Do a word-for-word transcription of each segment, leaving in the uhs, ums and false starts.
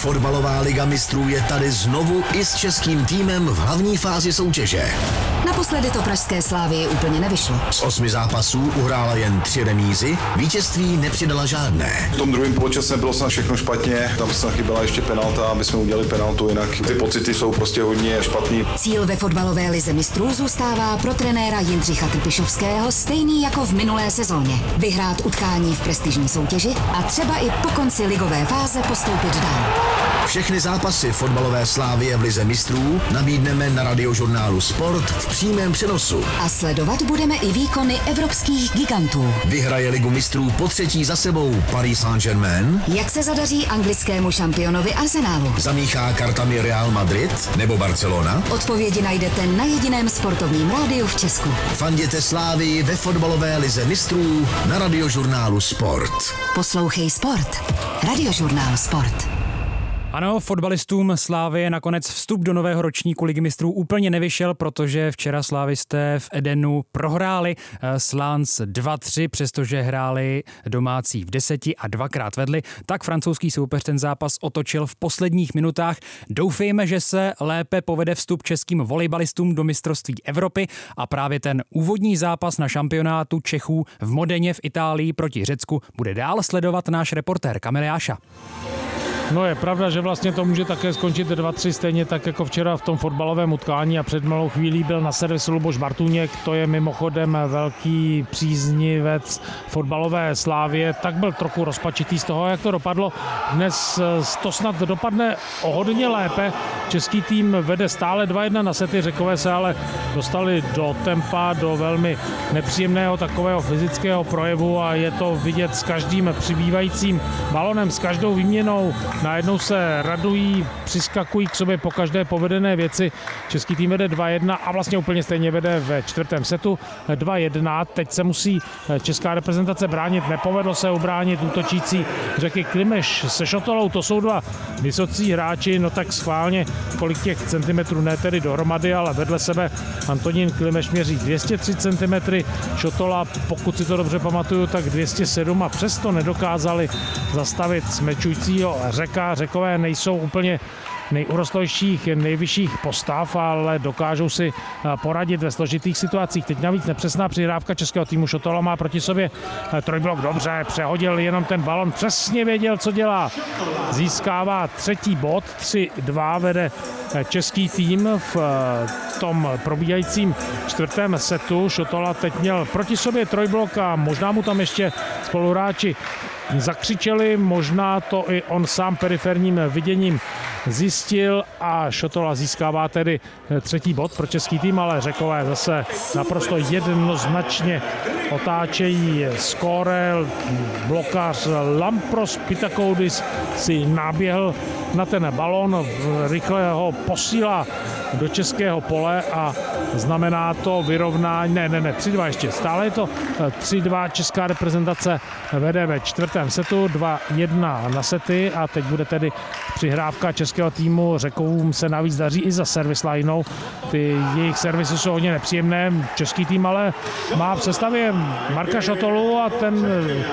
Fotbalová liga mistrů je tady znovu i s českým týmem v hlavní fázi soutěže. Naposledy to pražské Slávii úplně nevyšlo. Z osmi zápasů uhrála jen tři remízy, vítězství nepřidala žádné. V tom druhém poločase bylo snad všechno špatně, tam se chyběla ještě penalta, aby jsme udělali penaltu, jinak ty pocity jsou prostě hodně špatný. Cíl ve fotbalové lize mistrů zůstává pro trenéra Jindřicha Trpišovského stejný jako v minulé sezóně. Vyhrát utkání v prestižní soutěži a třeba i po konci ligové fáze postoupit dál. Všechny zápasy fotbalové Slávie v lize mistrů nabídneme na Radiožurnálu Sport v přímém přenosu. A sledovat budeme i výkony evropských gigantů. Vyhraje ligu mistrů po třetí za sebou Paris Saint-Germain? Jak se zadaří anglickému šampionovi Arsenalu? Zamíchá kartami Real Madrid nebo Barcelona? Odpovědi najdete na jediném sportovním rádiu v Česku. Fanděte Slávii ve fotbalové lize mistrů na Radiožurnálu Sport. Poslouchej Sport. Radiožurnál Sport. Ano, fotbalistům Slávie nakonec vstup do nového ročníku ligy mistrů úplně nevyšel, protože včera slávisté v Edenu prohráli s Lens dva tři, přestože hráli domácí v deseti a dvakrát vedli, tak francouzský soupeř ten zápas otočil v posledních minutách. Doufejme, že se lépe povede vstup českým volejbalistům do mistrovství Evropy a právě ten úvodní zápas na šampionátu Čechů v Modeně v Itálii proti Řecku bude dál sledovat náš reportér Kamil Jáša. No je pravda, že vlastně to může také skončit dva tři, stejně tak jako včera v tom fotbalovém utkání a před malou chvílí byl na servisu Luboš Bartůněk, to je mimochodem velký příznivec fotbalové Slávie, tak byl trochu rozpačitý z toho, jak to dopadlo. Dnes to snad dopadne o hodně lépe, český tým vede stále dva jedna na sety, Řekové se ale dostali do tempa, do velmi nepříjemného takového fyzického projevu a je to vidět s každým přibývajícím balonem, s každou výměnou. Najednou se radují, přiskakují k sobě po každé povedené věci. Český tým vede dva jedna a vlastně úplně stejně vede ve čtvrtém setu dva jedna. Teď se musí česká reprezentace bránit. Nepovedlo se ubránit útočící Řeky Klimeš se Šotolou. To jsou dva vysocí hráči, no tak schválně kolik těch centimetrů, ne tedy dohromady, ale vedle sebe Antonín Klimeš měří dvě stě tři centimetrů, Šotola, pokud si to dobře pamatuju, tak dvě stě sedm a přesto nedokázali zastavit smečujícího Řeka. Řekové nejsou úplně nejurostlejších, nejvyšších postav, ale dokážou si poradit ve složitých situacích. Teď navíc nepřesná přihrávka českého týmu. Šotola má proti sobě trojblok, dobře, přehodil jenom ten balon, přesně věděl, co dělá. Získává třetí bod, tři dva vede český tým v tom probíhajícím čtvrtém setu. Šotola teď měl proti sobě trojblok a možná mu tam ještě spoluhráči zakřičeli, možná to i on sám periferním viděním zjistil a Šotola získává tedy třetí bod pro český tým, ale Řekové zase naprosto jednoznačně otáčejí skóre. Blokář Lampros Pitakoudis si naběhl na ten balón, rychle ho posílá do českého pole a znamená to vyrovnání, ne, ne, ne, tři dva ještě, stále je to tři dva, česká reprezentace vede ve čtvrtém setu, dva jedna na sety a teď bude tedy přihrávka českého týmu. Řekovům se navíc daří i za servis lineou, ty jejich servisy jsou hodně nepříjemné, český tým ale má v sestavě Marka Šotolu a ten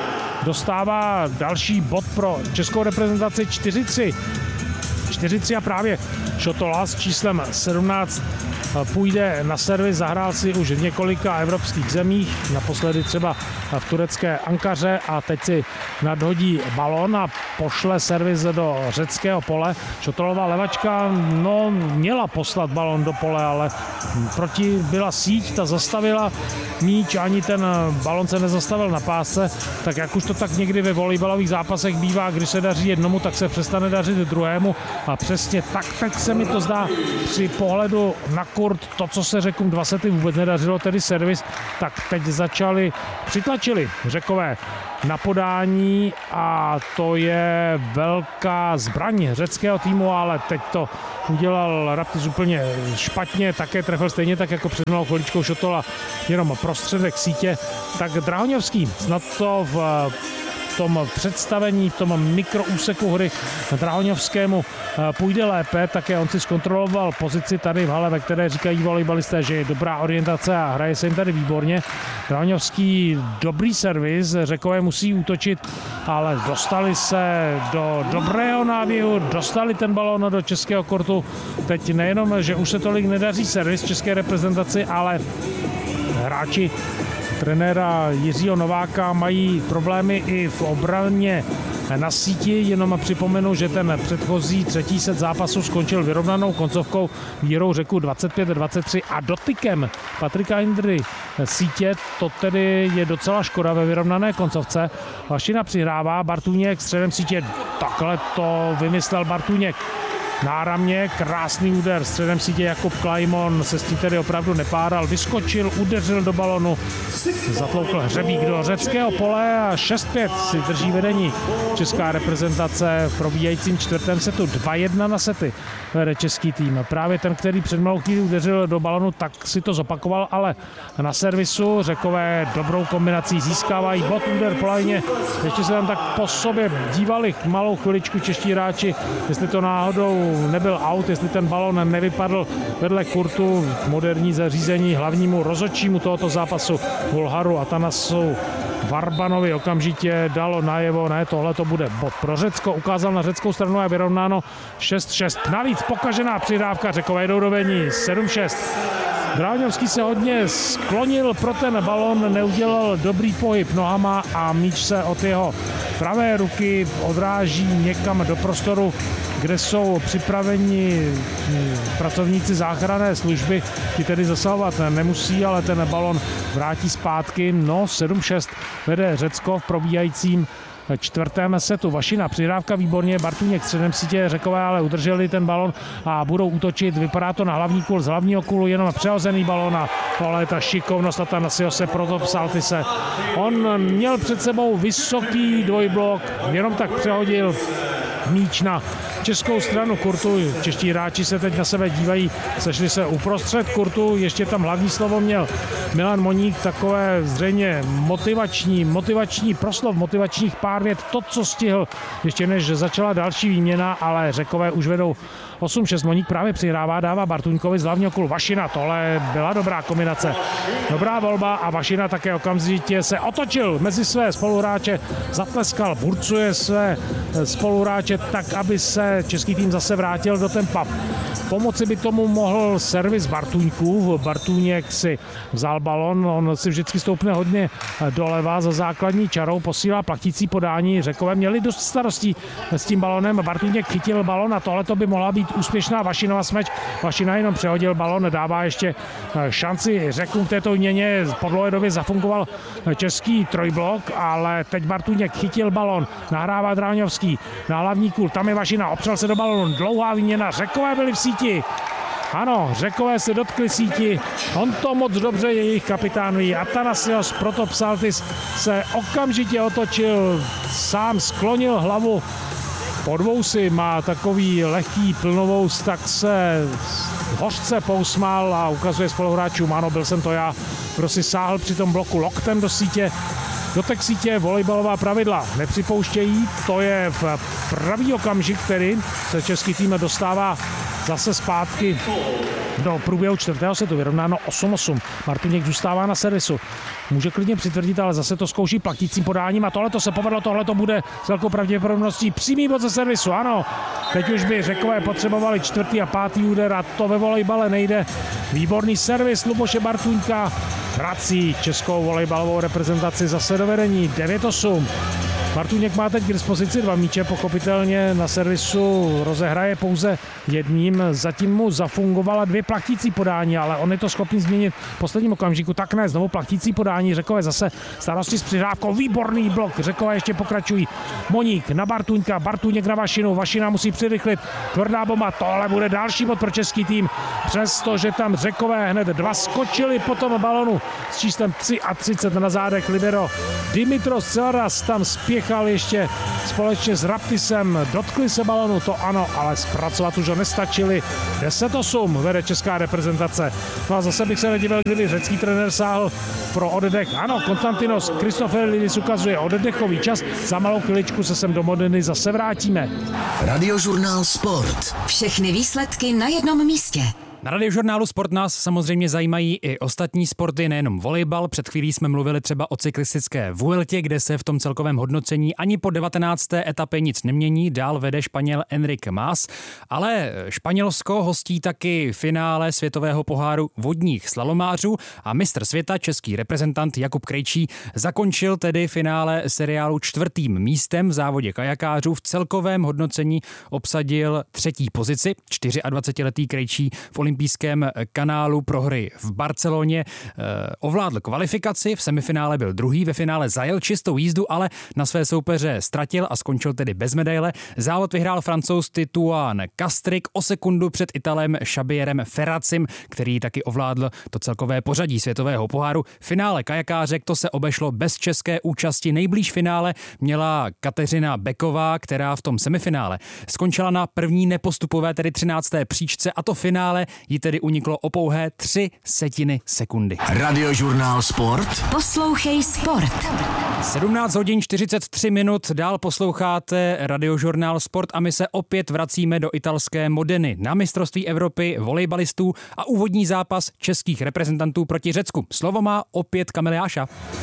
dostává další bod pro českou reprezentaci čtyři tři. čtyři tři a právě Šotola s číslem sedmnáct půjde na servis, zahrál si už v několika evropských zemích, naposledy třeba v turecké Ankaře a teď si nadhodí balon a pošle servis do řeckého pole. Šotolová levačka, no, měla poslat balon do pole, ale proti byla síť, ta zastavila míč, ani ten balon se nezastavil na pásce, tak jak už to tak někdy ve volejbalových zápasech bývá, když se daří jednomu, tak se přestane dařit druhému a přesně tak teď se mi to zdá při pohledu na kurt, to, co se Řekům dva sety vůbec nedařilo, tedy servis, tak teď začali, přitlačili Řekové na podání a to je velká zbraň řeckého týmu, ale teď to udělal Raptis úplně špatně, také trefil stejně tak jako před malou chviličkou Šotola, jenom prostředek sítě, tak Drahoňovský snad to v tom představení, v tom mikroúseku hry Drahoňovskému půjde lépe, také on si zkontroloval pozici tady v hale, ve které říkají volejbalisté, že je dobrá orientace a hraje se jim tady výborně. Drahoňovský dobrý servis, Řekové musí útočit, ale dostali se do dobrého náběhu, dostali ten balón do českého kortu. Teď nejenom, že už se tolik nedaří servis české reprezentaci, ale hráči trenéra Jiřího Nováka mají problémy i v obraně na síti, jenom připomenu, že ten předchozí třetí set zápasu skončil vyrovnanou koncovkou výhrou Řeků dvacet pět dvacet tři a dotykem Patrika Indry sítě, to tedy je docela škoda ve vyrovnané koncovce. Vašina přihrává, Bartůněk středem sítě, takhle to vymyslel Bartůněk. Náramně, krásný úder středem sítě Jakub Klajmon se s tím tedy opravdu nepáral, vyskočil, udeřil do balonu, zatloukl hřebík do řeckého pole a šest pět si drží vedení česká reprezentace v probíhajícím čtvrtém setu. dva jedna na sety vede český tým. Právě ten, který před malou chvíli udeřil do balonu, tak si to zopakoval, ale na servisu Řekové dobrou kombinací získávají bod, úder po lajně. Ještě se tam tak po sobě dívali malou chviličku čeští hráči, jestli to náhodou nebyl out, jestli ten balon nevypadl vedle kurtu. Moderní zařízení hlavnímu rozhodčímu tohoto zápasu Bulharu Atanasu Varbanovi okamžitě dalo najevo, ne, tohle to bude bod pro Řecko, ukázal na řeckou stranu a vyrovnáno šest šest. Navíc pokažená přidávka, Řekové jdou do vedení sedm šest. Drahoňovský se hodně sklonil pro ten balon, neudělal dobrý pohyb nohama a míč se od jeho pravé ruky odráží někam do prostoru, kde jsou připraveni pracovníci záchranné služby. Ti tedy zasahovat nemusí, ale ten balon vrátí zpátky. No, sedm šest vede Řecko v probíhajícím čtvrtém setu. Vašina přihrávka výborně, Bartůněk středem sítě, Řekové ale udrželi ten balon a budou útočit. Vypadá to na hlavní kůl, z hlavního kůlu jenom přehozený balon a tohle je ta šikovnost Atanasiose Protopsaltise. On měl před sebou vysoký dvojblok, jenom tak přehodil míč na českou stranu kurtu. Čeští hráči se teď na sebe dívají, sešli se uprostřed kurtu, ještě tam hlavní slovo měl Milan Moník, takové zřejmě motivační, motivační proslov, motivačních pár vět, to, co stihl, ještě než začala další výměna, ale Řekové už vedou osm šest. Moník právě přihrává, dává Bartůňkovi z hlavního kůlu. Vašina, tohle byla dobrá kombinace. Dobrá volba a Vašina také okamžitě se otočil mezi své spoluhráče, zatleskal, burcuje své spoluhráče tak, aby se český tým zase vrátil do tempa. Pomoci by tomu mohl servis Bartůňků. Bartůněk si vzal balon, on si vždycky stoupne hodně doleva za základní čarou, posílá platící podání. Řekové měli dost starostí s tím balonem. Bartůněk chytil balon a tohle to by mohla být úspěšná Vašinova smeč. Vašina jenom přehodil balon, dává ještě šanci Řekům v této výměně. Po dlouhé době zafungoval český trojblok, ale teď Bartůněk chytil balon, nahrává Drahoňovský na hlavní kůl, tam je Vašina, opřel se do balonu, dlouhá výměna, Řekové byli v síti. Ano, Řekové se dotkli síti, on to moc dobře jejich kapitán ví. Atanasios Protopsaltis se okamžitě otočil, sám sklonil hlavu pod vousy, má takový lehký plnovous, tak se hořce pousmál a ukazuje spoluhráčům, ano, byl jsem to já, kdo si sáhl při tom bloku loktem do sítě. Dotek sítě volejbalová pravidla nepřipouštějí, to je v pravý okamžik, který se český tým dostává zase zpátky do průběhu čtvrtého setu, vyrovnáno osm osm. Bartůněk zůstává na servisu. Může klidně přitvrdit, ale zase to zkouší platícím podáním a tohle to se povedlo, tohle to bude s velkou pravděpodobností přímý bod ze servisu, ano. Teď už by Řekové potřebovali čtvrtý a pátý úder a to ve volejbale nejde. Výborný servis Luboše Bartůňka vrací českou volejbalovou reprezentaci zase do vedení devět osm. Bartůněk má teď k dispozici dva míče, pochopitelně na servisu rozehraje pouze jedním, zatím mu zafungovala dvě platící podání, ale on je to schopný změnit v posledním okamžiku, tak ne, znovu platící podání, Řekové zase starosti s přihrávkou, výborný blok, Řekové ještě pokračují, Moník na Bartůňka, Bartůněk na Vašinu, Vašina musí přirychlit, tvrdá bomba, tohle bude další bod pro český tým, přestože tam Řekové hned dva skočili po tom balonu s číslem třicet tři na zádech libero Dimitros Celaras tam spěchá oběchal ještě společně s Raptisem, dotkli se balonu, to ano, ale zpracovat už ho nestačili. deset osm vede česká reprezentace. No a zase bych se nedivil, kdyby řecký trenér sáhl pro oddech. Ano, Konstantinos Christofelidis ukazuje oddechový čas. Za malou chviličku se sem do Modeny zase vrátíme. Radiožurnál Sport. Všechny výsledky na jednom místě. Na Radiožurnálu Sport nás samozřejmě zajímají i ostatní sporty, nejenom volejbal. Před chvílí jsme mluvili třeba o cyklistické Vueltě, kde se v tom celkovém hodnocení ani po devatenácté etapě nic nemění. Dál vede Španěl Enric Mas, ale Španělsko hostí taky finále světového poháru vodních slalomářů a mistr světa, český reprezentant Jakub Krejčí, zakončil tedy finále seriálu čtvrtým místem v závodě kajakářů. V celkovém hodnocení obsadil třetí pozici. dvacetičtyřletý Krejčí v olympijském kanálu prohry v Barceloně eh, ovládl kvalifikaci, v semifinále byl druhý, ve finále zajel čistou jízdu, ale na své soupeře ztratil a skončil tedy bez medaile. Závod vyhrál Francouz Titouan Castrik o sekundu před Italem Xabierem Ferracim, který taky ovládl to celkové pořadí světového poháru. Finále kajakářek to se obešlo bez české účasti. Nejblíž finále měla Kateřina Beková, která v tom semifinále skončila na první nepostupové, tedy třinácté příčce, a to finále jí tedy uniklo o pouhé tři setiny sekundy. Radiožurnál Sport. Poslouchej sport. sedmnáct hodin čtyřicet tři minut, dál posloucháte Radiožurnál Sport a my se opět vracíme do italské Modeny na mistrovství Evropy volejbalistů a úvodní zápas českých reprezentantů proti Řecku. Slovo má opět Kamil Jáša.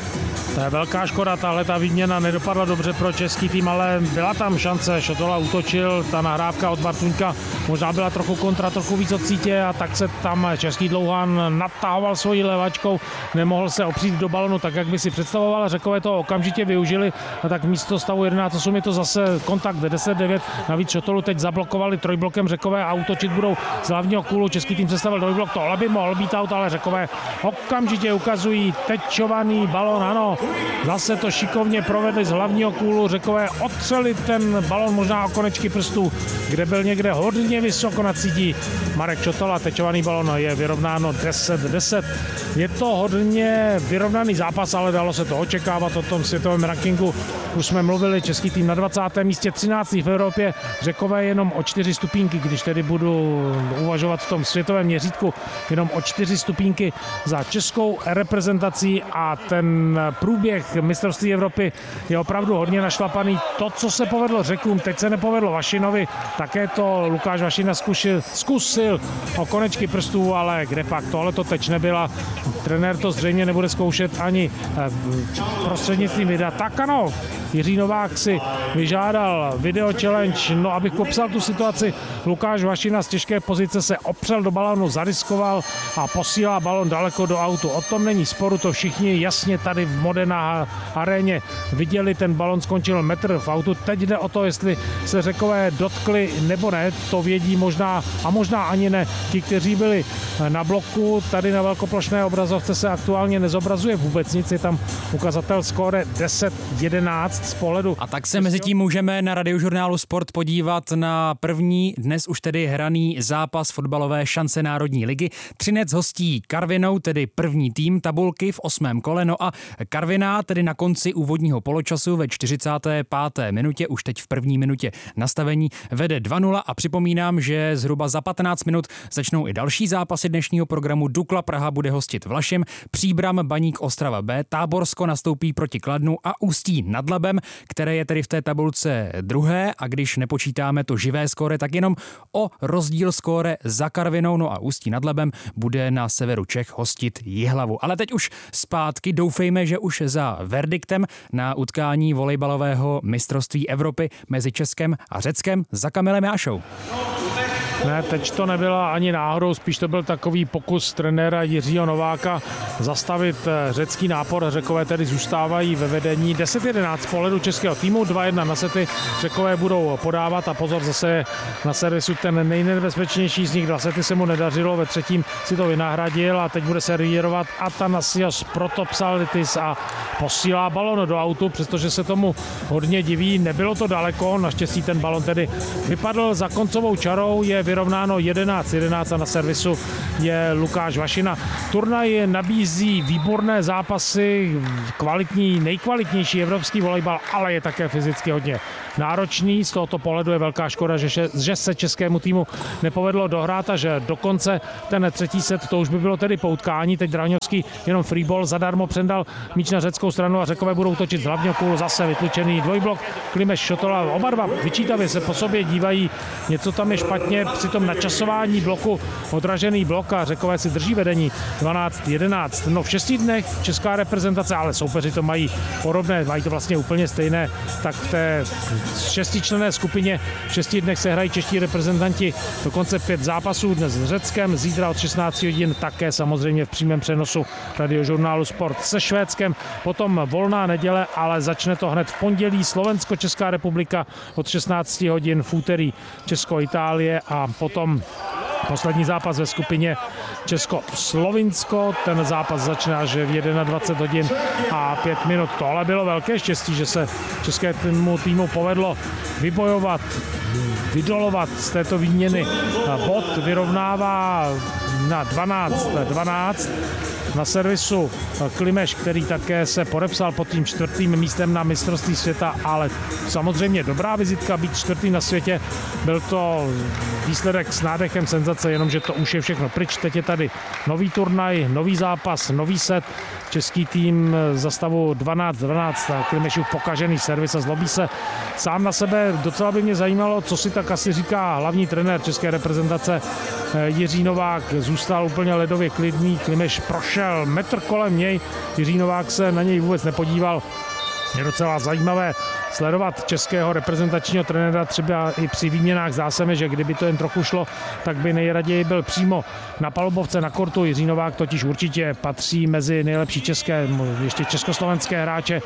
To je velká škoda, tahle ta výměna nedopadla dobře pro český tým, ale byla tam šance, Šotola útočil, ta nahrávka od Bartuňka možná byla trochu kontra, trochu víc od sítě a tak se tam český dlouhán natahoval svojí levačkou, nemohl se opřít do balonu tak, jak by si představoval, Řekové to okamžitě využili a tak místo stavu jedenáct osm je to zase kontakt deset devět, navíc Šotolu teď zablokovali trojblokem Řekové a útočit budou z hlavního kůlu, český tým se stavil dvojblok, tohle by mohl být out, ale Řekové okamžitě ukazují tečovaný balon, ano. Zase to šikovně provedli z hlavního kůlu, Řekové otřeli ten balon možná o konečky prstů, kde byl někde hodně vysoko nad sítí Marek Šotola, tečovaný balon je vyrovnáno deset deset. Je to hodně vyrovnaný zápas, ale dalo se to očekávat o tom světovém rankingu. Už jsme mluvili, český tým na dvacátém místě, třináctý v Evropě, Řekové jenom o čtyři stupínky, když tedy budu uvažovat v tom světovém měřítku, jenom o čtyři stupínky za českou reprezentací a ten průběh mistrovství Evropy je opravdu hodně našlapaný. To, co se povedlo Řekům, teď se nepovedlo Vašinovi, také to Lukáš Vašina zkusil, zkusil o konečky prstů, ale kde pak, tohle to teď nebyla. Trenér to zřejmě nebude zkoušet ani prostřednictvím videa. Tak ano, Jiří Novák si vyžádal video challenge, no abych popsal tu situaci, Lukáš Vašina z těžké pozice se opřel do balonu, zariskoval a posílá balon daleko do autu. O tom není sporu, to všichni jasně tady v Modena aréně viděli, ten balon skončil metr v autu. Teď jde o to, jestli se Řekové dotkli nebo ne, to vědí možná a možná ani ne. Ti, kteří byli na bloku, tady na velkoplošné obrazovce se aktuálně nezobrazuje vůbec nic, je tam ukazatel skóre deset jedenáct z pohledu. A tak se mezi tím můžeme na Radiožurnálu Sport podívat na první, dnes už tedy hraný zápas fotbalové šance Národní ligy. Třinec hostí Karvinou, tedy první tým tabulky v osmém kole, no a Karviná tedy na konci úvodního poločasu ve čtyřicáté páté minutě, už teď v první minutě nastavení, vede dva nula a připomínám, že zhruba za patnáct minut začnou i další zápasy dnešního programu. Dukla Praha bude hostit Vlašim, Příbram Baník Ostrava B, Táborsko nastoupí proti Kladnu a Ústí nad Labem, které je tedy v té tabulce druhé, a když nepočítáme to živé skóre, tak jenom o rozdíl skóre za Karvinou, no a Ústí nad Labem bude na severu Čech hostit Jihlavu. Ale teď už zpátky, doufejme, že už za verdiktem na utkání volejbalového mistrovství Evropy mezi Českem a Řeckem za Kamilem Jášou. Ne, teď to nebyla ani náhodou, spíš to byl takový pokus trenéra Jiřího Nováka zastavit řecký nápor. Řekové tedy zůstávají ve vedení deset jedenáct z pohledu českého týmu, dva jedna na sety. Řekové budou podávat a pozor, zase na servisu ten nejnebezpečnější z nich, dva sety se mu nedařilo, ve třetím si to vynahradil a teď bude servírovat Athanasios Protopsalitis a posílá balon do autu, přestože se tomu hodně diví, nebylo to daleko, naštěstí ten balon tedy vypadl za koncovou čarou, je vyrovnáno jedenáct jedenáct a na servisu je Lukáš Vašina. Turnaj nabízí výborné zápasy, kvalitní, nejkvalitnější evropský volejbal, ale je také fyzicky hodně náročný. Z tohoto pohledu je velká škoda, že, že se českému týmu nepovedlo dohrát a že dokonce ten třetí set, to už by bylo tedy poutkání. Teď Dráňovský jenom freeball zadarmo přendal míč na řeckou stranu a Řekové budou točit z hlavního kůlu, zase vytlučený dvojblok. Klimeš, Šotola, oba dva vyčítavě se po sobě dívají, něco tam je špatně, při tom načasování bloku odražený blok a Řekové si drží vedení dvanáct jedenáct. No v šesti dnech česká reprezentace, ale soupeři to mají podobné, mají to vlastně úplně stejné, tak v té šestičlenné skupině v šesti dnech se hrají čeští reprezentanti dokonce pět zápasů, dnes s Řeckem, zítra od šestnácti hodin také samozřejmě v přímém přenosu radiožurnálu Sport se Švédskem, potom volná neděle, ale začne to hned v pondělí Slovensko, Česká republika od šestnácti hodin, v úterý Česko, Itálie a potom poslední zápas ve skupině Česko-Slovinsko. Ten zápas začne až v dvacet jedna hodin a pět minut. Tohle bylo velké štěstí, že se českému týmu povedlo vybojovat, vydolovat z této výměny bod. Vyrovnává na dvanáct dvanáct. Na servisu Klimeš, který také se podepsal pod tím čtvrtým místem na mistrovství světa, ale samozřejmě dobrá vizitka být čtvrtý na světě. Byl to výsledek s nádechem, senzace, jenomže to už je všechno pryč. Teď je tady nový turnaj, nový zápas, nový set. Český tým za stavu dvanáct dvanáct, Klimešův pokažený servis a zlobí se sám na sebe. Docela by mě zajímalo, co si tak asi říká hlavní trenér české reprezentace Jiří Novák. Zůstal úplně ledově klidný, Klimeš prošel metr kolem něj, Jiří Novák se na něj vůbec nepodíval. Je docela zajímavé sledovat českého reprezentačního trenéra třeba i při výměnách. Zdá se mi, že kdyby to jen trochu šlo, tak by nejraději byl přímo na palubovce, na kortu. Jiří Novák totiž určitě patří mezi nejlepší české, ještě československé hráče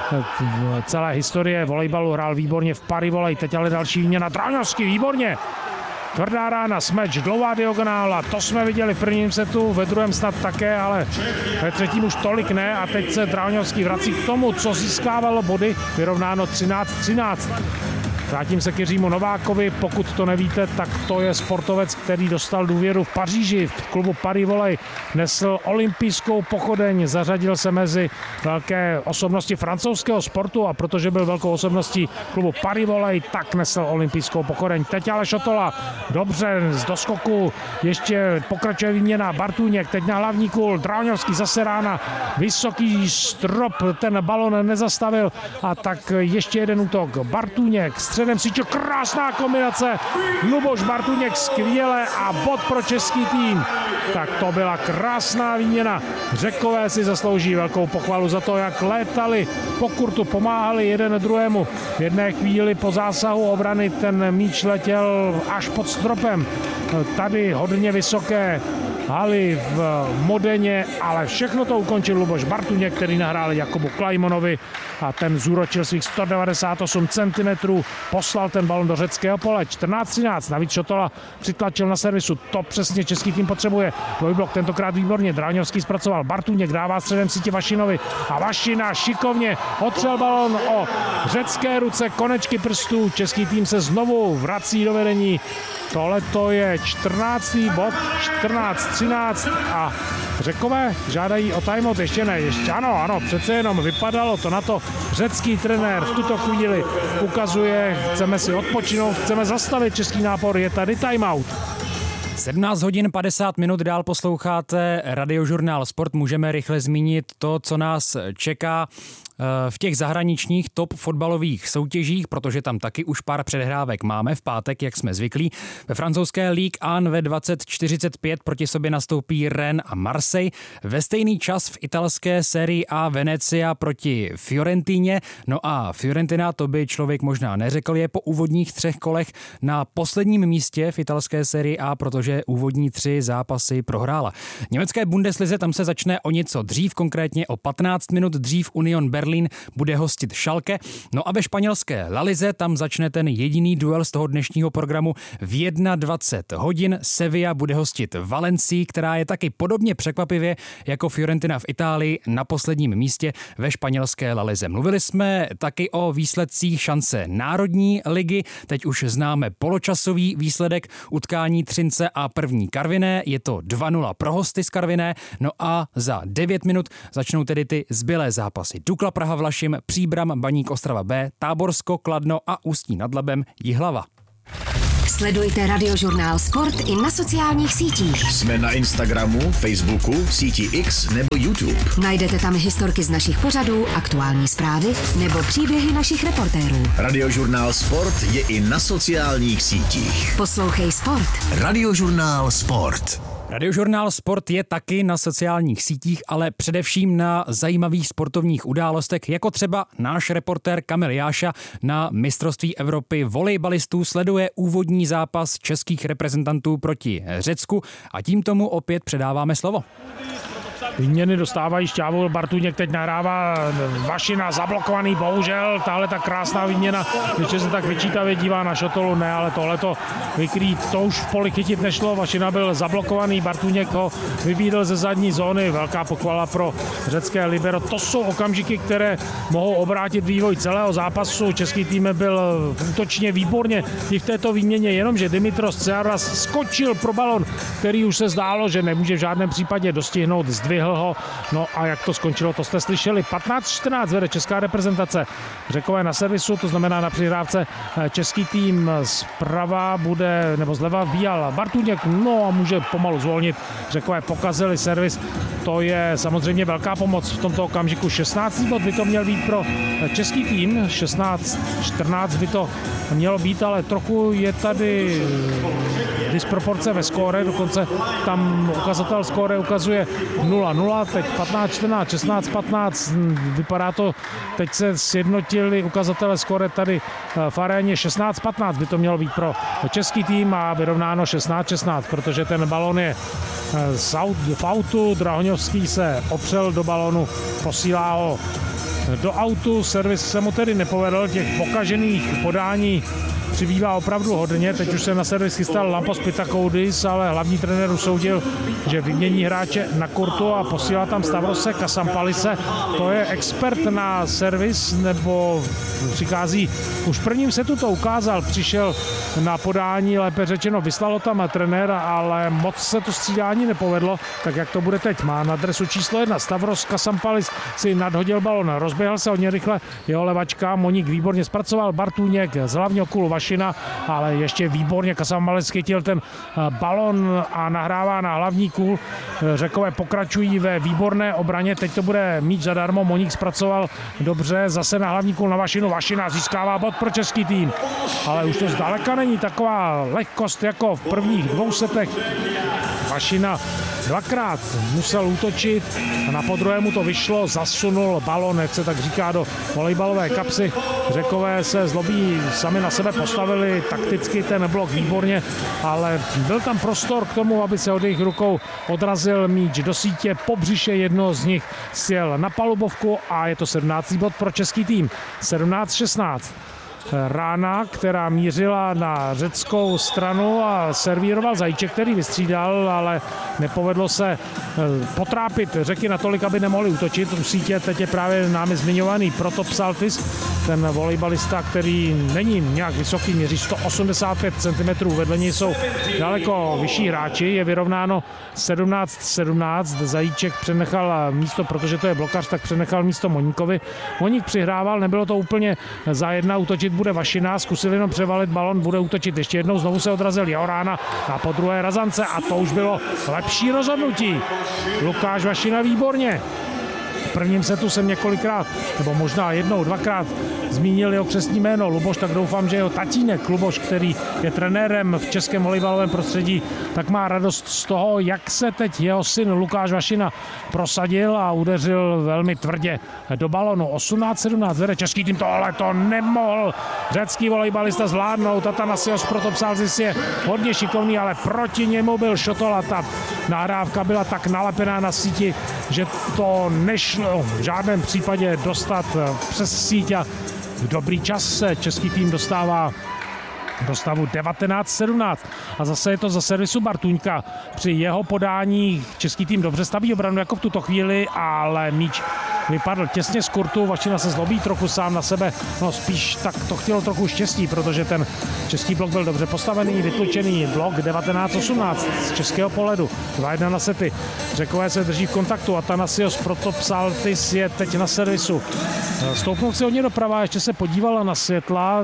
celé historie volejbalu. Hrál výborně v Paris volej, teď ale další výměna. Dráňovský, výborně! Tvrdá rána, smeč, dlouhá diagonála, to jsme viděli v prvním setu, ve druhém snad také, ale ve třetím už tolik ne a teď se Dráňovský vrací k tomu, co získávalo body, vyrovnáno třináct třináct. Vrátím se k Jiřímu Novákovi, pokud to nevíte, tak to je sportovec, který dostal důvěru v Paříži, v klubu Paris Volej, nesl olympijskou pochodeň, zařadil se mezi velké osobnosti francouzského sportu a protože byl velkou osobností klubu Paris Volej, tak nesl olympijskou pochodeň. Teď ale Šotola, dobře, z doskoku, ještě pokračuje výměna, Bartůněk, teď na hlavní kůl, Dráňovský, zase rána, vysoký strop, ten balon nezastavil a tak ještě jeden útok, Bartůněk, středem sítě, krásná kombinace, Luboš Bartůněk skvěle a bod pro český tým. Tak to byla krásná výměna. Řekové si zaslouží velkou pochvalu za to, jak létali po kurtu, pomáhali jeden druhému. V jedné chvíli po zásahu obrany ten míč letěl až pod stropem. Tady hodně vysoké haly v Modeně, ale všechno to ukončil Luboš Bartůněk, který nahrál Jakubu Klajmonovi a ten zúročil svých sto devadesát osm centimetrů, poslal ten balon do řeckého pole. čtrnáct třináct, navíc Šotola přitlačil na servisu, to přesně český tým potřebuje. Dvojblok tentokrát výborně, Dráňovský zpracoval, Bartůněk dává středem sítě Vašinovi a Vašina šikovně otřel balon o řecké ruce, konečky prstů, český tým se znovu vrací do vedení. Tohle to je čtrnáctý bod, čtrnáct třináct a Řekové žádají o timeout, ještě ne, ještě ano, ano, přece jenom vypadalo to na to. Řecký trenér v tuto chvíli ukazuje, chceme si odpočinout, chceme zastavit český nápor, je tady timeout. sedmnáct hodin padesát minut, dál posloucháte radiožurnál Sport. Můžeme rychle zmínit to, co nás čeká v těch zahraničních top fotbalových soutěžích, protože tam taky už pár předhrávek máme v pátek, jak jsme zvyklí. Ve francouzské Ligue jedna ve dvacet čtyřicet pět proti sobě nastoupí Rennes a Marseille. Ve stejný čas v italské sérii A Venezia proti Fiorentině. No a Fiorentina, to by člověk možná neřekl, je po úvodních třech kolech na posledním místě v italské sérii A, protože úvodní tři zápasy prohrála. Německé Bundeslize, tam se začne o něco dřív, konkrétně o patnáct minut dřív Union Berlin Berlín bude hostit Schalke. No a ve španělské La Lize tam začne ten jediný duel z toho dnešního programu v dvacet jedna hodin. Sevilla bude hostit Valencii, která je taky podobně překvapivě jako Fiorentina v Itálii na posledním místě ve španělské La Lize. Mluvili jsme taky o výsledcích šance Národní ligy. Teď už známe poločasový výsledek utkání Třince a první Karviné. Je to dva nula pro hosty z Karviné. No a za devět minut začnou tedy ty zbylé zápasy. Dukla Praha Vlašim, Příbram, Baník Ostrava B, Táborsko, Kladno a Ústí nad Labem, Jihlava. Sledujte Radiožurnál Sport i na sociálních sítích. Jsme na Instagramu, Facebooku, síti X nebo YouTube. Najdete tam historky z našich pořadů, aktuální zprávy nebo příběhy našich reportérů. Radiožurnál Sport je i na sociálních sítích. Poslouchej Sport. Radiožurnál Sport. Radiožurnál Sport je taky na sociálních sítích, ale především na zajímavých sportovních událostech, jako třeba náš reportér Kamil Jáša na mistrovství Evropy volejbalistů sleduje úvodní zápas českých reprezentantů proti Řecku a tím tomu opět předáváme slovo. Výměny dostávají Šťávol, Bartuněk teď nahrává Vašina, zablokovaný, bohužel, tahle ta krásná výměna, když se tak vyčítavě dívá na Šotolu, ne, ale tohleto vykrýt, to už v poli chytit nešlo, Vašina byl zablokovaný, Bartuněk ho vybídl ze zadní zóny, velká pochvala pro řecké libero, to jsou okamžiky, které mohou obrátit vývoj celého zápasu, český tým byl útočně výborně i v této výměně, jenomže Dimitros Tsearas skočil pro balon, který už se zdálo, že nemůže v žádném případě dostihnout, zdvihl ho, no a jak to skončilo, to jste slyšeli. patnáct čtrnáct vede česká reprezentace. Řekové na servisu, to znamená na přihrávce český tým zprava bude, nebo zleva vbíjal Bartuněk, no a může pomalu zvolnit. Řekové pokazili servis, to je samozřejmě velká pomoc v tomto okamžiku. šestnáctý bod by to měl být pro český tým, šestnáct čtrnáct by to mělo být, ale trochu je tady disproporce ve skóre, dokonce tam ukazatel skóre ukazuje nula nula, teď patnáct čtrnáct, šestnáct patnáct, vypadá to, teď se sjednotili ukazatele skóre tady v aréně, šestnáct patnáct by to mělo být pro český tým a vyrovnáno šestnáct šestnáct, protože ten balon je v autu, Drahoňovský se opřel do balonu, posílá ho do autu, servis se mu tedy nepovedl, těch pokažených podání přibývá opravdu hodně, teď už se na servis chystal Lampos Pitakoudis, ale hlavní trenér usoudil, že vymění hráče na kurtu a posílá tam Stavrose Kasampalise, to je expert na servis, nebo přichází, už v prvním setu to ukázal, přišel na podání, lépe řečeno vyslalo tam trenér, ale moc se to střídání nepovedlo, tak jak to bude teď, má na adresu číslo jedna, Stavros Kasampalis si nadhodil balon, rozběhl se hodně rychle, jeho levačka, Moník výborně zpracoval, Bartůněk z hlavního kůlu Vašina, ale ještě výborně Kasampalis chytil ten balon a nahrává na hlavní kůl, Řekové pokračují ve výborné obraně, teď to bude míč zadarmo, Moník zpracoval dobře, zase na hlavní kůl na Vašinu, Vašina získává bod pro český tým, ale už to zdaleka není taková lehkost jako v prvních dvou setech. Vašina dvakrát musel útočit a na podruhému to vyšlo, zasunul balon, jak se tak říká, do volejbalové kapsy. Řekové se zlobí, sami na sebe postavili takticky ten blok výborně, ale byl tam prostor k tomu, aby se od jejich rukou odrazil míč do sítě, po břiše jednoho z nich sjel na palubovku a je to sedmnáctý bod pro český tým. sedmnáct šestnáct. Rána, která mířila na řeckou stranu a servíroval Zajíček, který vystřídal, ale nepovedlo se potrápit Řeky natolik, aby nemohli útočit. U sítě teď je právě námi zmiňovaný Protopsaltis, ten volejbalista, který není nějak vysoký, měří sto osmdesát pět centimetrů, vedle něj jsou daleko vyšší hráči, je vyrovnáno sedmnáct sedmnáct, Zajíček přenechal místo, protože to je blokař, tak přenechal místo Moníkovi. Moník přihrával, nebylo to úplně za jedna, útočit bude Vašina, zkusil jenom převalit balon, bude útočit ještě jednou, znovu se odrazil Jorána a po druhé Razance a to už bylo lepší rozhodnutí. Lukáš Vašina výborně. V prvním setu jsem několikrát, nebo možná jednou, dvakrát zmínil jeho křestní jméno Luboš, tak doufám, že jeho tatínek Luboš, který je trenérem v českém volejbalovém prostředí, tak má radost z toho, jak se teď jeho syn Lukáš Vašina prosadil a udeřil velmi tvrdě do balonu. osmnáct sedmnáct vede český tým, tohle to nemohl řecký volejbalista zvládnout. Atanasios Protopsaltis je hodně šikovný, ale proti němu byl Šotola. Ta nahrávka byla tak nalepená na síti, že to nešlo nešlo v žádném případě dostat přes síť a v dobrý čas se český tým dostává do stavu devatenáct sedmnáct. A zase je to za servisu Bartůňka. Při jeho podání český tým dobře staví obranu jako v tuto chvíli, ale míč vypadl těsně z kurtu. Vašina se zlobí trochu sám na sebe. No spíš tak to chtělo trochu štěstí, protože ten český blok byl dobře postavený, vytlučený blok devatenáct osmnáct z českého pohledu. dva jedna na sety. Řekové se drží v kontaktu. Atanasios Protopsaltis je teď na servisu. Stoupnout si hodně doprava, ještě se podívala na světla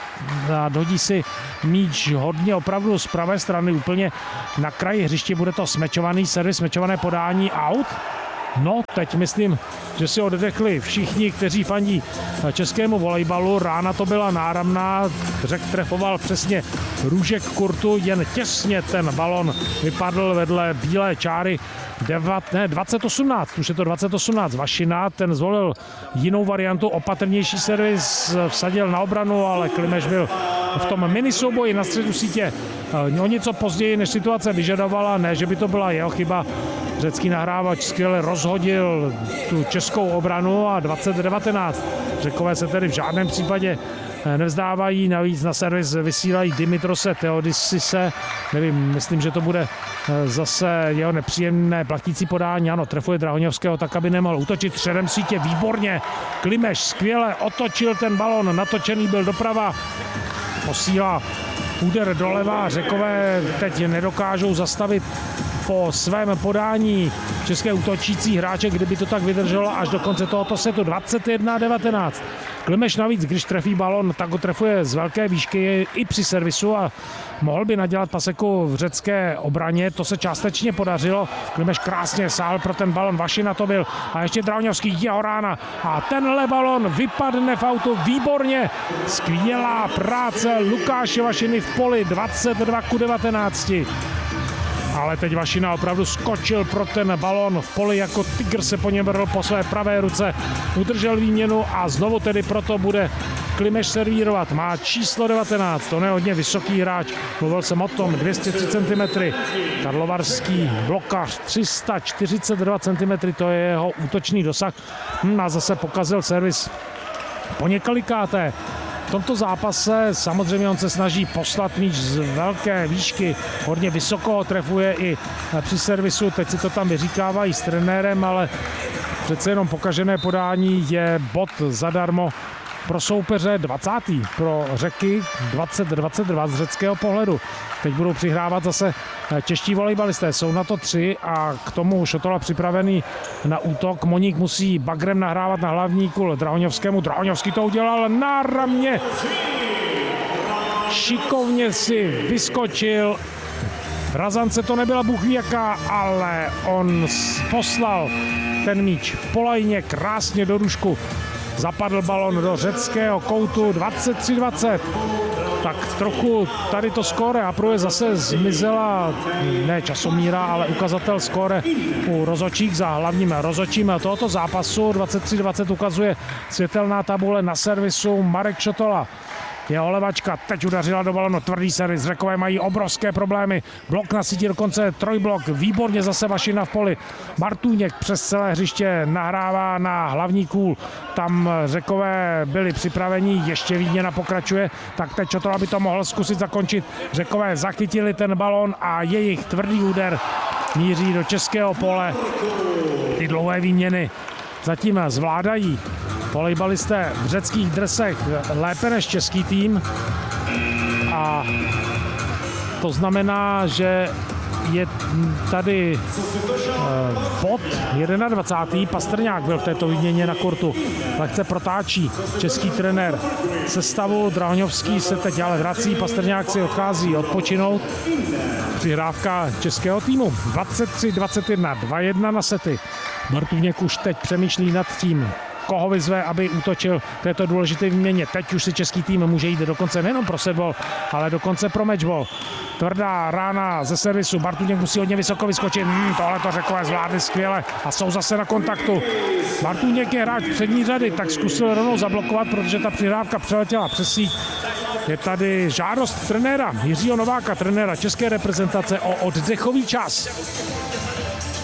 a dodí si míč hodně opravdu z pravé strany, úplně na kraji hřiště. Bude to smečovaný servis, smečované podání, out. No, teď myslím, že si oddechli všichni, kteří fandí českému volejbalu. Rána to byla náramná, Řek trefoval přesně růžek kurtu, jen těsně ten balon vypadl vedle bílé čáry. Devat, ne, dvacet osmnáct, už je to dvacet osmnáct. Vašina, ten zvolil jinou variantu, opatrnější servis, vsadil na obranu, ale Klimeš byl v tom minisouboji na středu sítě o něco později, než situace vyžadovala. Ne, že by to byla jeho chyba. Řecký nahrávač skvěle rozhodil tu českou obranu a dvacet devatenáct. Řekové se tedy v žádném případě nevzdávají, navíc na servis vysílají Dimitrose Theodisise. Nevím, myslím, že to bude zase jeho nepříjemné platící podání. Ano, trefuje Drahoňovského tak, aby nemohl útočit středem sítě. Výborně, Klimeš skvěle otočil ten balon, natočený byl doprava, posílá úder doleva. Řekové teď nedokážou zastavit po svém podání české útočící hráče, kdyby to tak vydrželo až do konce tohoto setu. dvacet jedna devatenáct. Klimeš navíc, když trefí balon, tak ho trefuje z velké výšky i při servisu a mohl by nadělat paseku v řecké obraně. To se částečně podařilo. Klimeš krásně sál pro ten balon. Vašina to byl. A ještě Drahoňovský, jeho rána. A tenhle balon vypadne v autu výborně. Skvělá práce Lukáše Vašiny v poli. dvacet dva ku devatenácti. Ale teď Vašina opravdu skočil pro ten balon v poli, jako tygr se po něm vrhl po své pravé ruce, udržel výměnu a znovu tedy proto bude Klimeš servírovat. Má číslo devatenáct, to je hodně vysoký hráč, mluvil jsem o tom, dvě stě tři centimetrů. Karlovarský blokař, tři sta čtyřicet dva centimetrů, to je jeho útočný dosah. Hm, a zase pokazil servis po několikáté. V tomto zápase samozřejmě on se snaží poslat míč z velké výšky, hodně vysoko trefuje i při servisu, teď si to tam vyříkávají s trenérem, ale přece jenom pokažené podání je bod zadarmo pro soupeře. dvacátý pro Řeky, dvacet dvacet dva z řeckého pohledu. Teď budou přihrávat zase čeští volejbalisté, jsou na to tři a k tomu Šotola připravený na útok. Moník musí bagrem nahrávat na hlavní kul Drahoňovskému. Drahoňovský to udělal na ramě. Šikovně si vyskočil. Razance to nebyla bůh ví jaká, ale on poslal ten míč po lajně krásně do rušku. Zapadl balon do řeckého koutu, dvacet tři dvacet. Tak trochu tady to skóre Apruje zase zmizela, ne časomíra, ale ukazatel skóre u rozhodčích za hlavním rozhodčím tohoto zápasu. dvacet tři dvacet ukazuje světelná tabule na servisu Marek Šotola. Jeho levačka teď udařila do balonu, tvrdý servis, Řekové mají obrovské problémy, blok na síti dokonce trojblok, výborně zase Vašina v poli, Bartůněk přes celé hřiště nahrává na hlavní kůl, tam Řekové byli připraveni, ještě výměna pokračuje, tak teď Šotola by to mohl zkusit zakončit, Řekové zachytili ten balon a jejich tvrdý úder míří do českého pole, ty dlouhé výměny zatím zvládají volejbalisté v řeckých dresech lépe než český tým a to znamená, že je tady bod dvacátý první Pastrňák byl v této výměně na kurtu. Lehce protáčí český trenér sestavu. Drahoňovský se teď ale vrací, Pastrňák si odchází odpočinout. Přihrávka českého týmu. dvacet tři dvacet jedna, dva jedna na sety. Bartůněk už teď přemýšlí nad tím, koho vyzve, aby útočil v této důležité výměně. Teď už si český tým může jít dokonce nejenom pro setball, ale dokonce pro matchball. Tvrdá rána ze servisu, Bartůněk musí hodně vysoko vyskočit. Hmm, tohle to Řekové zvládli skvěle a jsou zase na kontaktu. Bartůněk je hráč přední řady, tak zkusil rovnou zablokovat, protože ta přihrávka přeletěla přes síť. Je tady žádost trenéra Jiřího Nováka, trenéra české reprezentace o oddechový čas.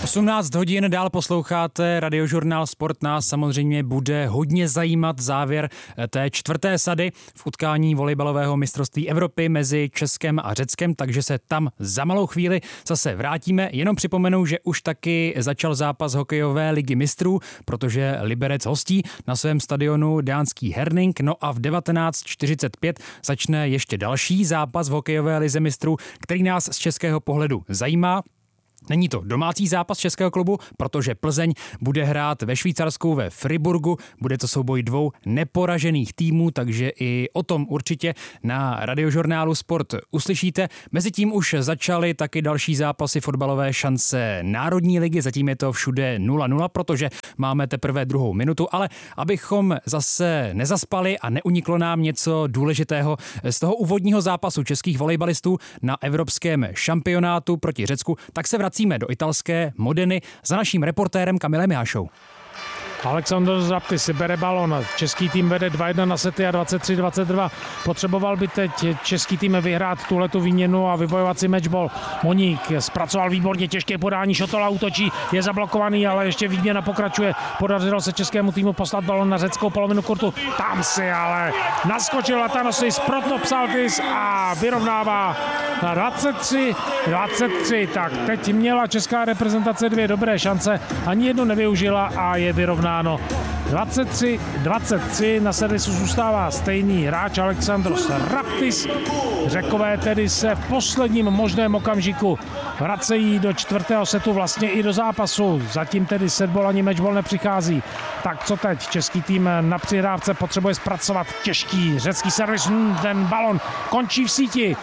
osmnáct hodin dál posloucháte Radiožurnál Sport. Nás samozřejmě bude hodně zajímat závěr té čtvrté sady v utkání volejbalového mistrovství Evropy mezi Českem a Řeckem, takže se tam za malou chvíli zase vrátíme. Jenom připomenu, že už taky začal zápas hokejové ligy mistrů, protože Liberec hostí na svém stadionu dánský Herning. No a v devatenáct čtyřicet pět začne ještě další zápas v hokejové lize mistrů, který nás z českého pohledu zajímá. Není to domácí zápas českého klubu, protože Plzeň bude hrát ve Švýcarsku ve Friburgu. Bude to souboj dvou neporažených týmů, takže i o tom určitě na Radiožurnálu Sport uslyšíte. Mezitím už začaly taky další zápasy fotbalové šance Národní ligy. Zatím je to všude nula nula, protože máme teprve druhou minutu, ale abychom zase nezaspali a neuniklo nám něco důležitého z toho úvodního zápasu českých volejbalistů na evropském šampionátu proti Řecku, tak se vracíme do italské Modeny za naším reportérem Kamilem Jášou. Alexander Zaptis bere balon, český tým vede dva jedna na sety a dvacet tři dvacet dva. Potřeboval by teď český tým vyhrát tuhletu výměnu a vybojovat si matchball. Moník zpracoval výborně těžké podání, Šotola útočí, je zablokovaný, ale ještě výměna pokračuje. Podařilo se českému týmu poslat balon na řeckou polovinu kurtu. Tam si ale naskočil Atanasis Protopsaltis a vyrovnává dvacet tři dvacet tři. Tak teď měla česká reprezentace dvě dobré šance, ani jednu nevyužila a je vyrovnána. dvacet tři dvacet tři, na servisu zůstává stejný hráč Alexandros Raptis. Řekové tedy se v posledním možném okamžiku vracejí do čtvrtého setu, vlastně i do zápasu. Zatím tedy setball ani matchball nepřichází. Tak co teď? Český tým na přihrávce potřebuje zpracovat těžký řecký servis. Hmm, ten balon končí v síti.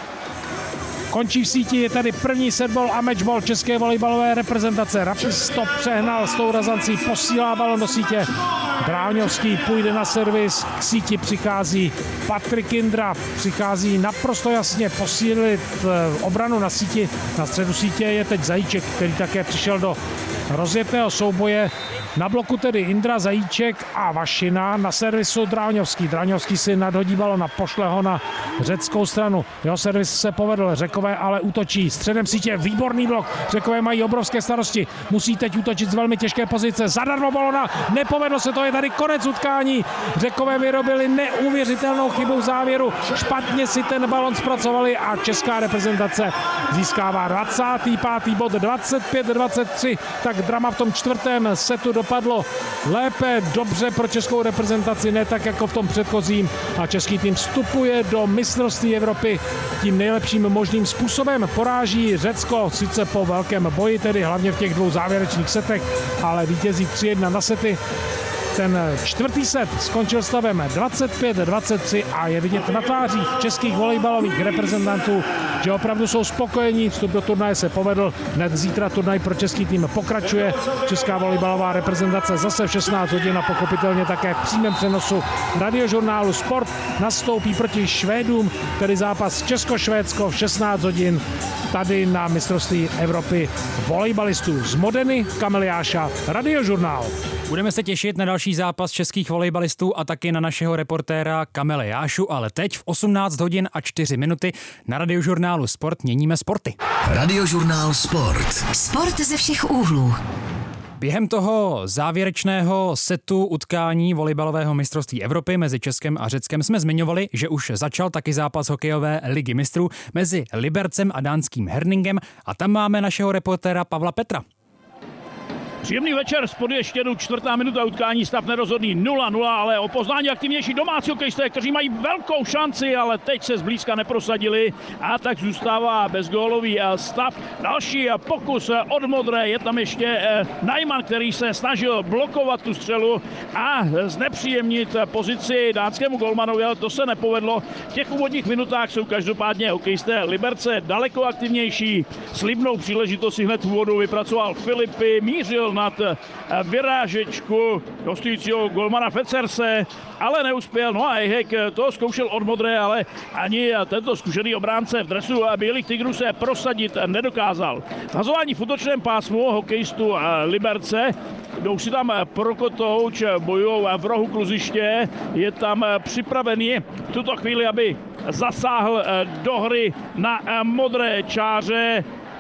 Končí v síti, je tady první setball a matchball české volejbalové reprezentace. Raptis to přehnal s tou razancí, posílá balon do sítě. Dráňovský půjde na servis, k síti přichází Patrik Indra, přichází naprosto jasně posílit obranu na síti. Na středu sítě je teď Zajíček, který také přišel do rozjetého souboje. Na bloku tedy Indra, Zajíček a Vašina, na servisu Dráňovský. Dráňovský si nadhodí balon a pošle ho na řeckou stranu. Jeho servis se povedl, Řekové ale útočí. Středem sítě výborný blok. Řekové mají obrovské starosti. Musí teď útočit z velmi těžké pozice. Zadarmo balona, nepovedlo se to, je tady konec utkání. Řekové vyrobili neuvěřitelnou chybu v závěru. Špatně si ten balon zpracovali a česká reprezentace získává dvacátý pátý bod, dvacet pět dvacet tři. Tak drama v tom čtvrtém setu dopadlo lépe, dobře pro českou reprezentaci, ne tak jako v tom předchozím, a český tým vstupuje do mistrovství Evropy tím nejlepším možným způsobem. Poráží Řecko, sice po velkém boji, tedy hlavně v těch dvou závěrečných setech, ale vítězí tři jedna na sety. Ten čtvrtý set skončil stavem dvacet pět dvacet tři a je vidět na tvářích českých volejbalových reprezentantů, že opravdu jsou spokojení. Vstup do turnaje se povedl. Hned zítra turnaj pro český tým pokračuje. Česká volejbalová reprezentace zase v šestnáct hodin a pochopitelně také v přímém přenosu Radiožurnálu Sport nastoupí proti Švédům, tedy zápas Česko-Švédsko v šestnáct hodin tady na mistrovství Evropy volejbalistů. Z Modeny Kamil Jáša, Radiožurnál. Budeme se těšit na další zápas českých volejbalistů a taky na našeho reportéra Kamila Jášu, ale teď v osmnáct hodin a čtyři minuty na Radiožurnálu Sport měníme sporty. Radiožurnál Sport. Sport ze všech úhlů. Během toho závěrečného setu utkání volejbalového mistrovství Evropy mezi Českem a Řeckem jsme zmiňovali, že už začal taky zápas hokejové ligy mistrů mezi Libercem a dánským Herningem a tam máme našeho reportéra Pavla Petra. Příjemný večer z Podještědu, čtvrtá minuta utkání, stav nerozhodný nula nula, ale o poznání aktivnější domácí hokejisté, kteří mají velkou šanci, ale teď se zblízka neprosadili a tak zůstává bezgólový stav. Další pokus od modré, je tam ještě Najman, který se snažil blokovat tu střelu a znepříjemnit pozici dánskému golmanovi, ale to se nepovedlo. V těch úvodních minutách jsou každopádně hokejisté Liberce daleko aktivnější. Slibnou příležitost si hned v úvodu vypracoval Filipy, mířil nad vyrážečku hostujícího golmana Fecerse, ale neuspěl. No a Ejhek to zkoušel od modré, ale ani tento zkušený obránce v dresu Bílých tigrů se prosadit nedokázal. Hazování v útočném pásmu hokejistu Liberce. Jdou si tam Prokotouč, bojujou v rohu kluziště, je tam připravený v tuto chvíli, aby zasáhl do hry na modré čáře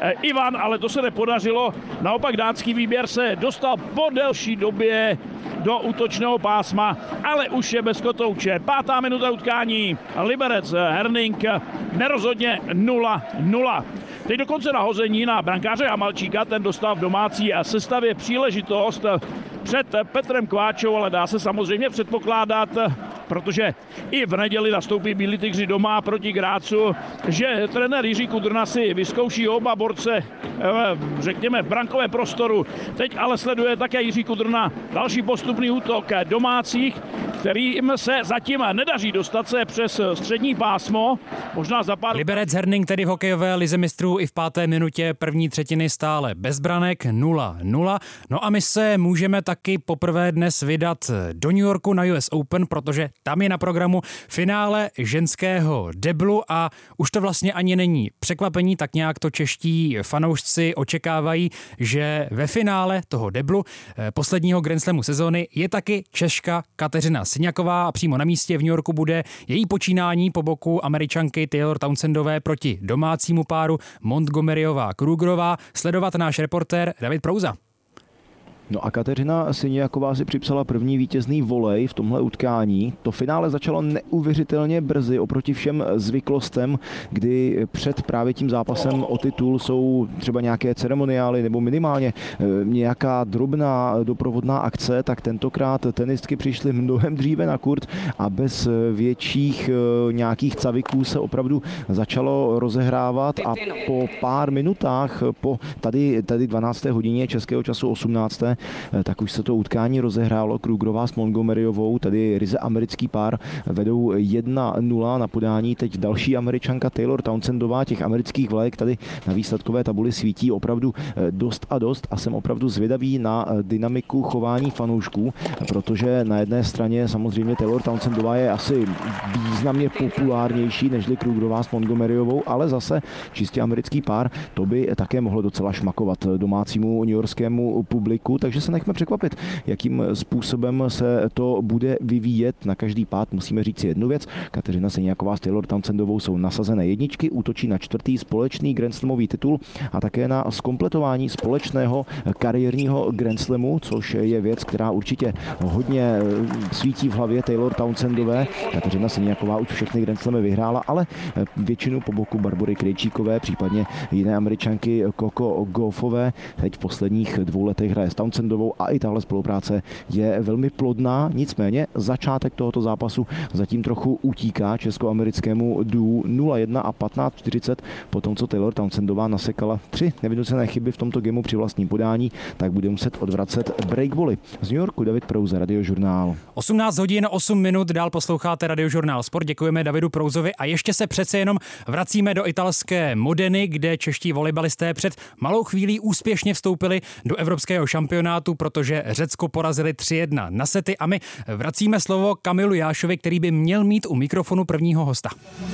Ivan, ale to se nepodařilo. Naopak dánský výběr se dostal po delší době do útočného pásma, ale už je bez kotouče. Pátá minuta utkání, Liberec Herning nerozhodně nula nula. Teď dokonce nahození na brankáře Hamalčíka, ten dostal v domácí sestavě příležitost před Petrem Kváčou, ale dá se samozřejmě předpokládat, protože i v neděli nastoupí Bílí tygři doma proti Grácu, že trenér Jiří Kudrna si vyzkouší oba borce, řekněme, v brankovém prostoru. Teď ale sleduje také Jiří Kudrna další postupný útok domácích, kterým se zatím nedaří dostat se přes střední pásmo. Možná za pár... Liberec Herning tedy v hokejové lize mistrů i v páté minutě první třetiny stále bez branek nula nula. No a my se můžeme taky poprvé dnes vydat do New Yorku na U S Open, protože tam je na programu finále ženského deblu a už to vlastně ani není překvapení, tak nějak to čeští fanoušci očekávají, že ve finále toho deblu posledního Grand Slamu sezóny je taky Češka Kateřina Syňaková a přímo na místě v New Yorku bude její počínání po boku Američanky Taylor Townsendové proti domácímu páru Montgomeryová Krugerová sledovat náš reportér David Prouza. No a Kateřina Syňaková si připsala první vítězný volej v tomhle utkání. To finále začalo neuvěřitelně brzy oproti všem zvyklostem, kdy před právě tím zápasem o titul jsou třeba nějaké ceremoniály nebo minimálně nějaká drobná doprovodná akce, tak tentokrát tenistky přišly mnohem dříve na kurt a bez větších nějakých caviků se opravdu začalo rozehrávat a po pár minutách, po tady, tady dvanácté hodině českého času osmnácté tak už se to utkání rozehrálo. Krugerová s Montgomeryovou, tady ryze americký pár, vedou jedna nula na podání. Teď další Američanka Taylor Townsendová, těch amerických vlajek tady na výsledkové tabuli svítí opravdu dost a dost a jsem opravdu zvědavý na dynamiku chování fanoušků, protože na jedné straně samozřejmě Taylor Townsendová je asi významně populárnější nežli Krugerová s Montgomeryovou, ale zase čistě americký pár, to by také mohlo docela šmakovat domácímu newyorskému publiku, takže se nechme překvapit, jakým způsobem se to bude vyvíjet. Na každý pád musíme říct si jednu věc. Kateřina Syňaková s Taylor Townsendovou jsou nasazené jedničky, útočí na čtvrtý společný Grand Slamový titul a také na zkompletování společného kariérního Grand Slamu, což je věc, která určitě hodně svítí v hlavě Taylor Townsendové. Kateřina Syňaková už všechny Grand Slamy vyhrála, ale většinu po boku Barbory Krejčíkové, případně jiné Američanky Coco Gauffové. Teď v posledních dvou letech hraje s Townsendovou a i tahle spolupráce je velmi plodná, nicméně začátek tohoto zápasu zatím trochu utíká českoamerickému duu nula jedna a patnáct čtyřicet po tom, co Taylor Townsendová nasekala tři nevynucené chyby v tomto gemu při vlastním podání, tak bude muset odvracet breakvolley. Z New Yorku David Prouza, Radiožurnál. osmnáct hodin osm minut, dál posloucháte Radiožurnál Sport, děkujeme Davidu Prouzovi a ještě se přece jenom vracíme do italské Modeny, kde čeští volejbalisté před malou chvílí úspěšně vstoupili do evropského šampionátu, protože Řecko porazili tři jedna na sety a my vracíme slovo Kamilu Jášovi, který by měl mít u mikrofonu prvního hosta.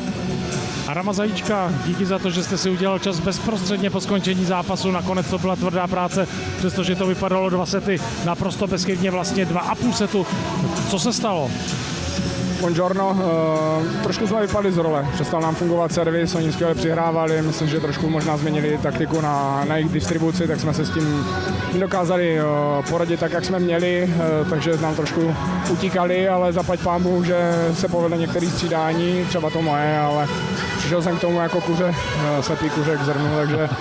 Adama Zajíčka, díky za to, že jste si udělal čas bezprostředně po skončení zápasu. Nakonec to byla tvrdá práce, přestože to vypadalo dva sety naprosto bezchybně, vlastně dva a půl setu. Co se stalo? Buongiorno, uh, trošku jsme vypadli z role, přestal nám fungovat servis, oni skvěle přihrávali, myslím, že trošku možná změnili taktiku na, na jejich distribuci, tak jsme se s tím dokázali uh, poradit tak, jak jsme měli, uh, takže nám trošku utíkali, ale zaplať pánbůh, že se povedlo některé střídání, třeba to moje, ale přišel jsem k tomu jako kuře, uh, slepý kuře k zrnu, takže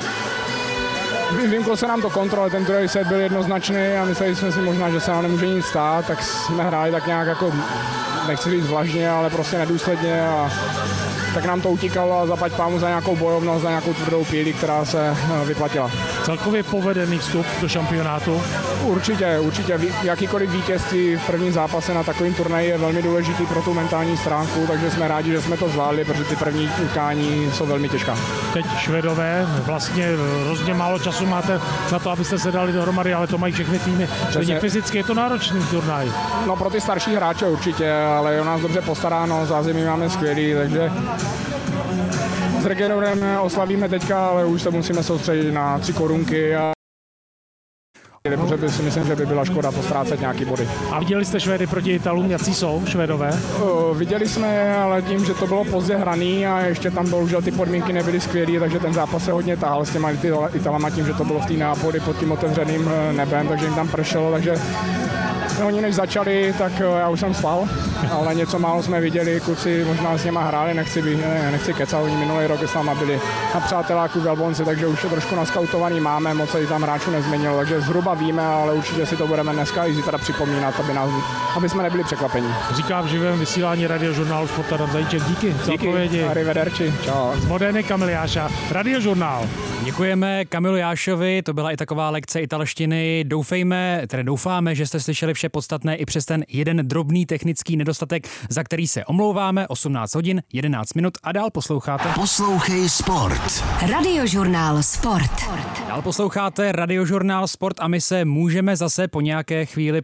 vymklo se nám to kontrole, ten druhý set byl jednoznačný a mysleli jsme si možná, že se nám nemůže nic stát, tak jsme hráli tak nějak jako, nechci říct vlažně, ale prostě nedůsledně a tak nám to utíkalo a zaplať pámu za nějakou bojovnost, za nějakou tvrdou píli, která se vyplatila. Celkově povedený vstup do šampionátu? Určitě, určitě. Jakýkoliv vítězství v prvním zápase na takovém turnaji je velmi důležitý pro tu mentální stránku, takže jsme rádi, že jsme to zvládli, protože ty první utkání jsou velmi těžká. Teď Švedové, vlastně hrozně málo času máte na to, abyste se dali dohromady, ale to mají všechny týmy. Přesně. Fyzicky je to náročný turnaj. No pro ty starší hráče určitě, ale je o nás dobře postaráno, zázemí máme skvělý, takže s Regenerem oslavíme teďka, ale už se musíme soustředit na tři korunky. A... Protože by si myslím, že by byla škoda postrácet nějaký body. A viděli jste Švédy proti Italům, jací jsou Švédové? O, viděli jsme, ale tím, že to bylo pozdě hraný a ještě tam bohužel ty podmínky nebyly skvělé, takže ten zápas se hodně tahal s těma Italama tím, že to bylo v té Nápoli pod tím otevřeným nebem, takže jim tam pršelo, takže no, oni než začali, tak já už jsem spal, ale něco málo jsme viděli, kluci možná s něma hráli, nechci, by, ne, nechci kecat, oni minulý rok s náma byli na přáteláku v Jablonci, takže už to trošku naskautovaný máme, moc se tam hráčů nezměnilo, takže zhruba víme, ale určitě si to budeme dneska i zítra připomínat, aby, nás, aby jsme nebyli překvapení. Říká v živém vysílání radiožurnálu Sport Adam Zajíček, díky za odpovědi. Arrivederci, čau. Z Modeny Kamil Jáša, Radiožurnál. Děkujeme Kamilu Jášovi, to byla i taková lekce italštiny. Doufejme, tedy doufáme, že jste slyšeli vše podstatné i přes ten jeden drobný technický nedostatek, za který se omlouváme. osmnáct hodin, jedenáct minut a dál posloucháte. Poslouchej Sport. Radiožurnál Sport. Dál posloucháte Radiožurnál Sport a my se můžeme zase po nějaké chvíli